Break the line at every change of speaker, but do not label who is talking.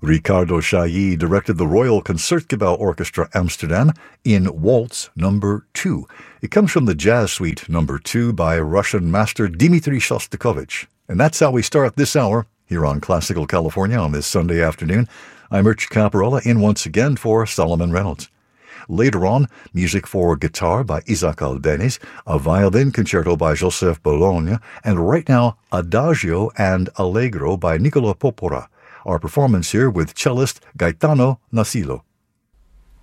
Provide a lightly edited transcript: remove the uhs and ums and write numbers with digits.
Ricardo Chailly directed the Royal Concertgebouw Orchestra Amsterdam in Waltz No. 2. It comes from the Jazz Suite No. 2 by Russian master Dmitri Shostakovich. And that's how we start this hour here on Classical California on this Sunday afternoon. I'm Rich Caparella in once again for Solomon Reynolds. Later on, music for guitar by Isaac Albéniz, a violin concerto by Joseph Bologne, and right now, Adagio and Allegro by Niccolo Porpora. Our performance here with cellist Gaetano Nasillo.